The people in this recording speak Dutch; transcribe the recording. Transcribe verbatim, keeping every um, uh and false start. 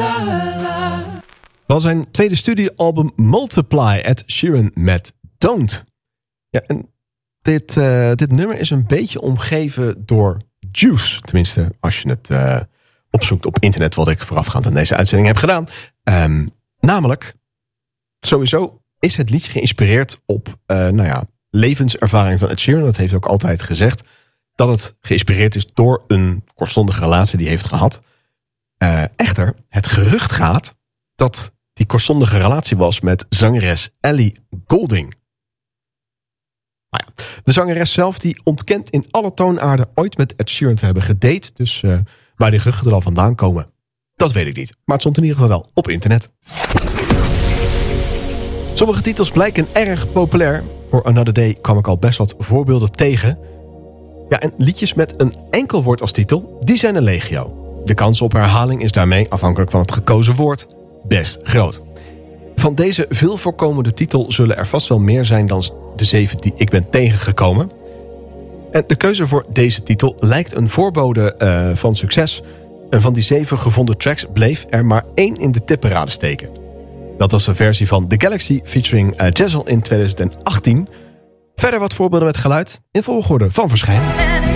Wel zijn tweede studioalbum Multiply, Ed Sheeran met Don't. Ja, en dit, uh, dit nummer is een beetje omgeven door Juice. Tenminste, als je het uh, opzoekt op internet, wat ik voorafgaand aan deze uitzending heb gedaan. Um, namelijk, sowieso is het liedje geïnspireerd op uh, nou ja, levenservaring van Ed Sheeran. Dat heeft hij ook altijd gezegd. Dat het geïnspireerd is door een kortstondige relatie die hij heeft gehad. Uh, echter, het gerucht gaat dat die kortstondige relatie was met zangeres Ellie Goulding. Nou ja, de zangeres zelf die ontkent in alle toonaarden ooit met Ed Sheeran te hebben gedate. Dus uh, waar die geruchten er al vandaan komen, dat weet ik niet. Maar het stond in ieder geval wel op internet. Sommige titels blijken erg populair. Voor Another Day kwam ik al best wat voorbeelden tegen. Ja, en liedjes met een enkel woord als titel, die zijn een legio. De kans op herhaling is daarmee, afhankelijk van het gekozen woord, best groot. Van deze veel voorkomende titel zullen er vast wel meer zijn dan de zeven die ik ben tegengekomen. En de keuze voor deze titel lijkt een voorbode uh, van succes. En van die zeven gevonden tracks bleef er maar één in de tipparade steken. Dat was de versie van The Galaxy featuring uh, Jezzel in twintig achttien. Verder wat voorbeelden met geluid in volgorde van verschijning.